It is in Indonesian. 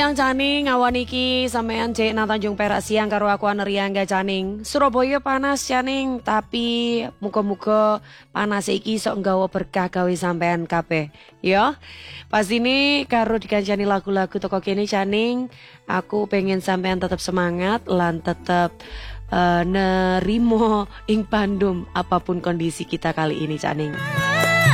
Yang Caning awan iki sampean cek nang Tanjung Perak siang karo aku Aneriangga Caning. Surabaya panas Caning, tapi muga-muga panas iki sok nggawa berkah gawe sampean kabeh. Ya. Pas ini karo dikancani lagu-lagu toko kene Caning, aku pengen sampean tetap semangat lan tetap nerimo ing pandum apapun kondisi kita kali ini Caning.